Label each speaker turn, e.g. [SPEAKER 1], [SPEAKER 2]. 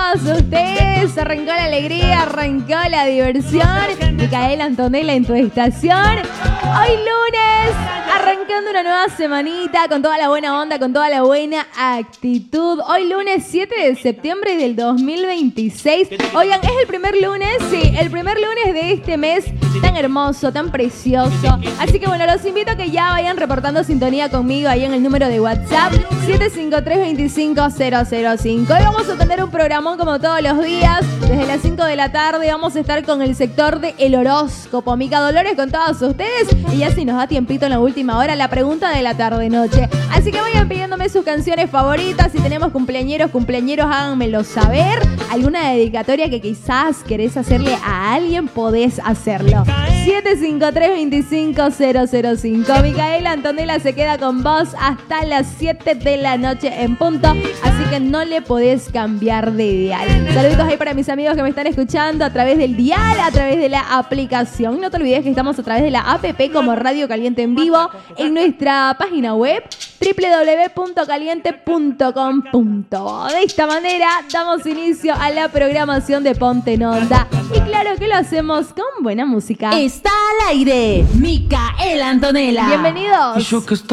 [SPEAKER 1] todos ustedes. Arrancó la alegría, arrancó la diversión. Micaela Antonella en tu estación. Hoy lunes, arrancando una nueva semanita con toda la buena onda, con toda la buena actitud. Hoy lunes 7 de septiembre del 2026. Oigan, es el primer lunes, sí, el primer lunes de este mes tan hermoso, tan precioso. Así que bueno, los invito a que ya vayan reportando sintonía conmigo ahí en el número de WhatsApp 753-25005. Hoy vamos a tener un programón como todos los días. Desde las 5 de la tarde vamos a estar con el sector de El Horóscopo. Mica Dolores con todos ustedes. Y ya si nos da tiempito en la última hora, la pregunta de la tarde-noche. Así que vayan pidiéndome sus canciones favoritas. Si tenemos cumpleañeros, háganmelo saber. Alguna dedicatoria que quizás querés hacerle a alguien, podés hacerlo. 753-25005. Micaela Antonella se queda con vos hasta las 7 de la noche en punto. Así que no le podés cambiar de dial. Saluditos ahí para mis amigos que me están escuchando a través del dial, a través de la aplicación. No te olvides que estamos a través de la app como Radio Caliente en vivo en nuestra página web www.caliente.com.bo. De esta manera damos inicio a la programación de Ponte en Onda. Y claro que lo hacemos con buena música.
[SPEAKER 2] Está al aire, Micaela Antonella.
[SPEAKER 1] Bienvenidos.